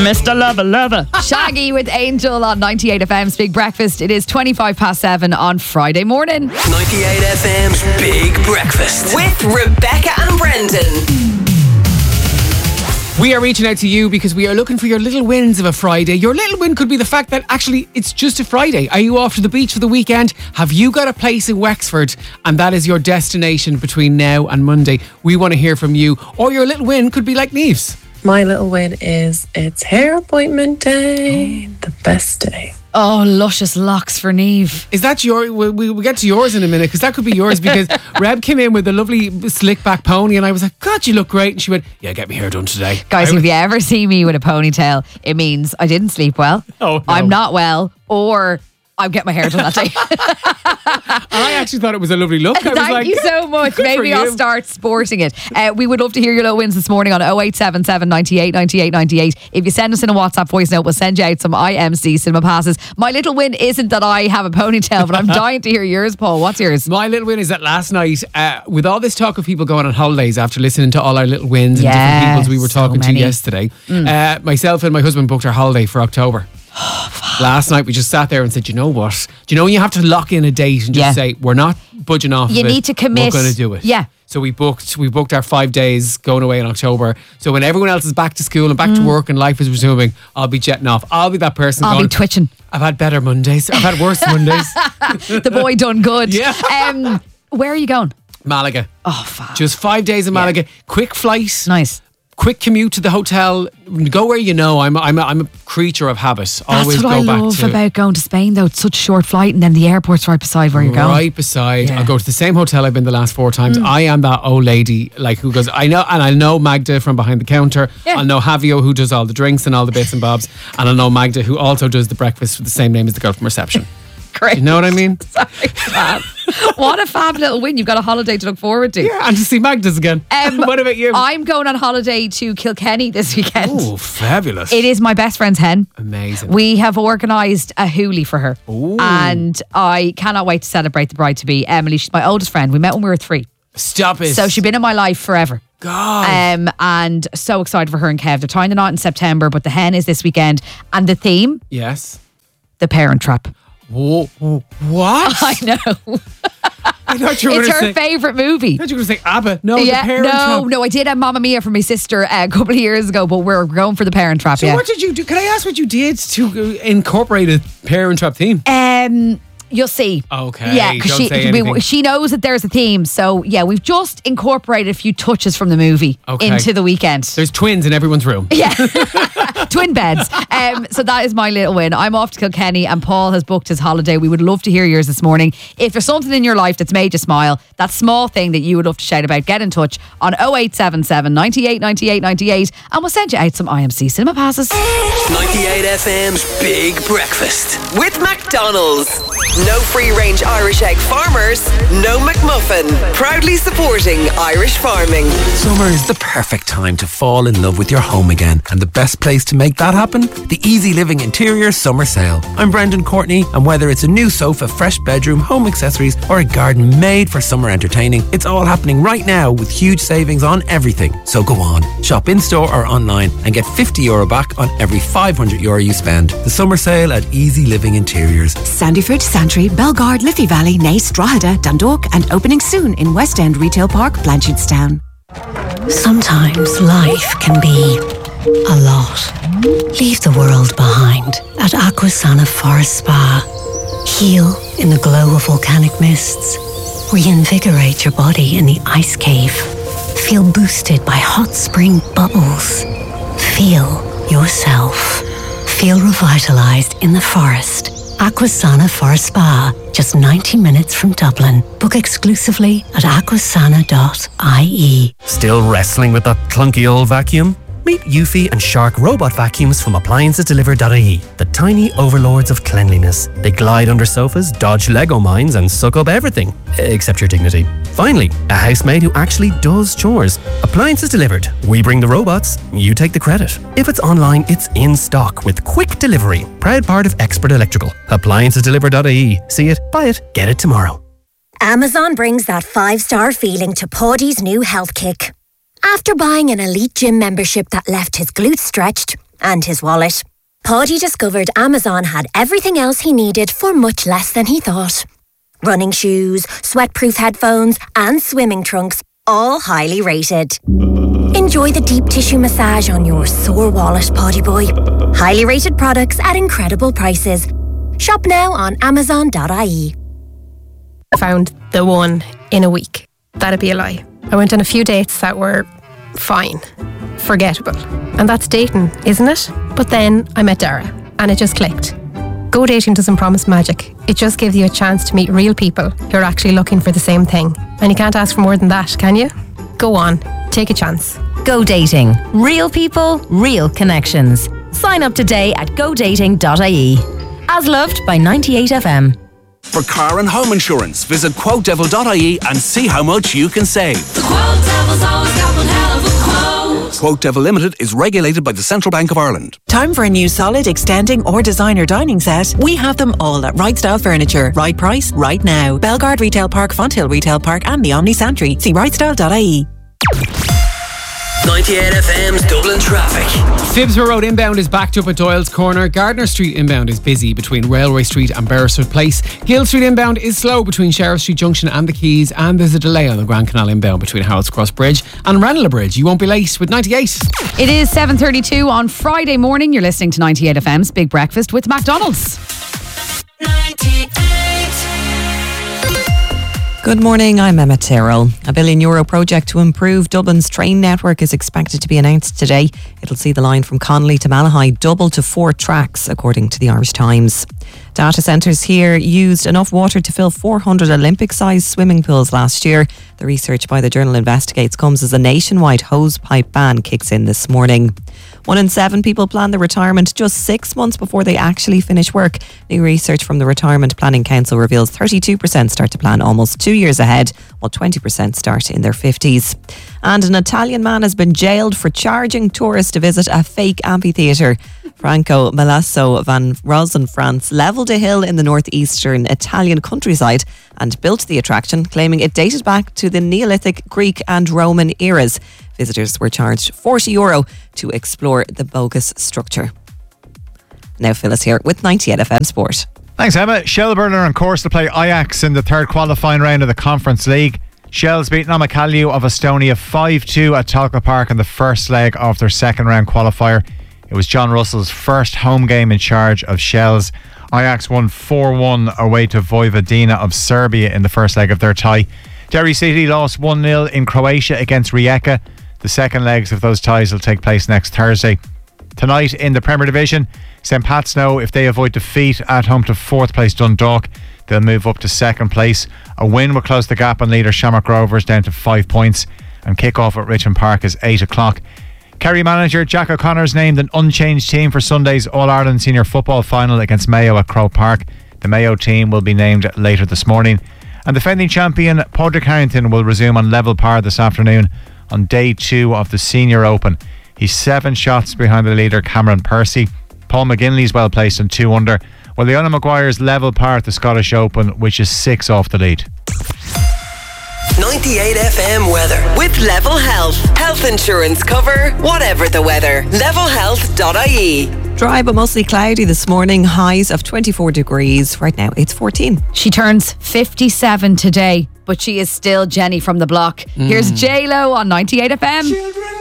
Mr. Lover. Shaggy with Angel on 98 FM's Big Breakfast. It is 7:25 on Friday morning. 98 FM's Big Breakfast with Rebecca and Brendan. We are reaching out to you because we are looking for your little wins of a Friday. Your little win could be the fact that actually it's just a Friday. Are you off to the beach for the weekend? Have you got a place in Wexford and that is your destination between now and Monday? We want to hear from you. Or your little win could be like Niamh's. My little win is it's hair appointment day. The best day. Oh, luscious locks for Niamh. Is that your... We'll get to yours in a minute because that could be yours because Reb came in with a lovely slick back pony and I was like, God, you look great. And she went, yeah, get me hair done today. Guys, if you ever see me with a ponytail, it means I didn't sleep well. Oh, no. I'm not well, or I'll get my hair done that day. And I actually thought it was a lovely look. I was Thank like, you so much. good for Maybe I'll you. start sporting it. We would love to hear your little wins this morning on 0877 98 98 98. If you send us in a WhatsApp voice note, we'll send you out some IMC cinema passes. My little win isn't that I have a ponytail, but I'm dying to hear yours, Paul. What's yours? My little win is that last night, with all this talk of people going on holidays after listening to all our little wins and different peoples we were so talking to many. yesterday, myself and my husband booked our holiday for October. Last night we just sat there and said, you know what? Do you know when you have to lock in a date and just say, we're not budging off You of it, need to commit. we're going to do it. Yeah. So we booked our 5 days going away in October. So when everyone else is back to school and back to work and life is resuming, I'll be jetting off. I'll be that person I'll going, be twitching. I've had better Mondays. I've had worse Mondays. The boy done good. Yeah. Where are you going? Malaga. Oh, fuck. Just 5 days in Malaga. Quick flight. Nice. Quick commute to the hotel. Go where you know. I'm a creature of habit. That's Always what go I back love to about going to Spain, though. It's such a short flight, and then the airport's right beside where you're going. right beside. Yeah. I'll go to the same hotel I've been the last 4 times. I am that old lady like who goes, I know, and I know Magda from behind the counter. Yeah. I'll know Javio who does all the drinks and all the bits and bobs, and I'll know Magda who also does the breakfast with the same name as the girl from reception. Great. You know what I mean? Sorry, fab. What a fab little win. You've got a holiday to look forward to. Yeah, and to see Magda's again. What about you? I'm going on holiday to Kilkenny this weekend. Oh, fabulous. It is my best friend's hen. Amazing. We have organised a hoolie for her. Ooh. And I cannot wait to celebrate the bride-to-be. Emily, she's my oldest friend. We met when we were 3. Stop it. So she's been in my life forever. God. And so excited for her and Kev. They're tying the knot in September, but the hen is this weekend. And the theme, Yes. The Parent Trap. Whoa, what? I know. I thought you were It's going to her say... favourite movie. I thought you were going to say ABBA. No, Yeah, the Parent Trap. no, I did have Mamma Mia for my sister a couple of years ago, but we're going for The Parent Trap. So yeah. what did you do? Can I ask what you did to incorporate a Parent Trap theme? You'll see. Okay, Yeah, because don't say anything. she knows that there's a theme. So yeah, we've just incorporated a few touches from the movie into the weekend. There's twins in everyone's room. Yeah. Twin beds. So that is my little win. I'm off to Kilkenny and Paul has booked his holiday. We would love to hear yours this morning. If there's something in your life that's made you smile, that small thing that you would love to shout about, get in touch on 0877 98 98 98 and we'll send you out some IMC cinema passes. 98 FM's Big Breakfast with McDonald's. No free-range Irish egg farmers, no McMuffin. Proudly supporting Irish farming. Summer is the perfect time to fall in love with your home again. And the best place to make that happen? The Easy Living Interior Summer Sale. I'm Brendan Courtney, and whether it's a new sofa, fresh bedroom, home accessories, or a garden made for summer entertaining, it's all happening right now with huge savings on everything. So go on, shop in-store or online and get €50 back on every €500 you spend. The summer sale at Easy Living Interiors. Sandyford, Santry, Belgard, Liffey Valley, Naas, Drogheda, Dundalk and opening soon in West End Retail Park, Blanchardstown. Sometimes life can be a lot. Leave the world behind at Aquasana Forest Spa. Heal in the glow of volcanic mists. Reinvigorate your body in the ice cave. Feel boosted by hot spring bubbles. Feel yourself. Feel revitalized in the forest. Aquasana Forest Spa, just 90 minutes from Dublin. Book exclusively at aquasana.ie. Still wrestling with that clunky old vacuum? Meet Eufy and Shark robot vacuums from appliancesdelivered.ie, the tiny overlords of cleanliness. They glide under sofas, dodge Lego mines and suck up everything, except your dignity. Finally, a housemaid who actually does chores. Appliances Delivered. We bring the robots, you take the credit. If it's online, it's in stock with quick delivery. Proud part of Expert Electrical. Appliancesdelivered.ie. See it, buy it, get it tomorrow. Amazon brings that 5-star feeling to Paddy's new health kick. After buying an elite gym membership that left his glutes stretched, and his wallet. Paddy discovered Amazon had everything else he needed for much less than he thought. Running shoes, sweatproof headphones, and swimming trunks, all highly rated. Enjoy the deep tissue massage on your sore wallet, Paddy boy. Highly rated products at incredible prices. Shop now on Amazon.ie. I found the one in a week. That'd be a lie. I went on a few dates that were fine, forgettable. And that's dating, isn't it? But then I met Dara and it just clicked. Go dating doesn't promise magic. It just gives you a chance to meet real people who are actually looking for the same thing. And you can't ask for more than that, can you? Go on, take a chance. Go dating. Real people, real connections. Sign up today at godating.ie. As loved by 98FM. For car and home insurance, visit quotedevil.ie and see how much you can save. The Quote Devil's always got one hell of a quote. Quote Devil Limited is regulated by the Central Bank of Ireland. Time for a new solid, extending or designer dining set? We have them all at Right Style Furniture. Right price, right now. Belgard Retail Park, Fonthill Retail Park and the Omni Santry. See rightstyle.ie. 98FM's Dublin traffic. Phibsborough Road inbound is backed up at Doyle's Corner. Gardner Street inbound is busy between Railway Street and Beresford Place. Gill Street inbound is slow between Sheriff Street Junction and the Quays, and there's a delay on the Grand Canal inbound between Howells Cross Bridge and Ranelagh Bridge. You won't be late with 98. It is 7:32 on Friday morning. You're listening to 98FM's Big Breakfast with McDonald's. 98. Good morning, I'm Emma Tyrrell. A €1 billion project to improve Dublin's train network is expected to be announced today. It'll see the line from Connolly to Malahide double to 4 tracks, according to the Irish Times. Data centres here used enough water to fill 400 Olympic-sized swimming pools last year. The research by the journal Investigates comes as a nationwide hosepipe ban kicks in this morning. 1 in 7 people plan their retirement just 6 months before they actually finish work. New research from the Retirement Planning Council reveals 32% start to plan almost 2 years ahead, while 20% start in their 50s. And an Italian man has been jailed for charging tourists to visit a fake amphitheatre. Franco Malasso van Rozenfrans levelled a hill in the northeastern Italian countryside and built the attraction, claiming it dated back to the Neolithic, Greek and Roman eras. Visitors were charged €40 to explore the bogus structure. Now Phyllis here with 98FM Sport. Thanks, Emma. Shelburne are on course to play Ajax in the third qualifying round of the Conference League. Shels beat Namakaliu of Estonia 5-2 at Talca Park in the first leg of their second round qualifier. It was John Russell's first home game in charge of Shels. Ajax won 4-1 away to Vojvodina of Serbia in the first leg of their tie. Derry City lost 1-0 in Croatia against Rijeka. The second legs of those ties will take place next Thursday. Tonight in the Premier Division, St Pat's know if they avoid defeat at home to 4th place Dundalk, they'll move up to 2nd place. A win will close the gap on leader Shamrock Rovers down to 5 points, and kick-off at Richmond Park is 8 o'clock. Kerry manager Jack O'Connor's named an unchanged team for Sunday's All-Ireland Senior Football Final against Mayo at Croke Park. The Mayo team will be named later this morning. And defending champion Padraig Harrington will resume on level par this afternoon on day 2 of the Senior Open. He's 7 shots behind the leader Cameron Percy. Paul McGinley's well placed on 2 under, while Leona Maguire's level par at the Scottish Open, which is 6 off the lead. 98FM weather with Level Health. Health insurance cover, whatever the weather. Levelhealth.ie. Dry but mostly cloudy this morning, highs of 24 degrees. Right now it's 14. She turns 57 today, but she is still Jenny from the block. Here's J-Lo on 98FM.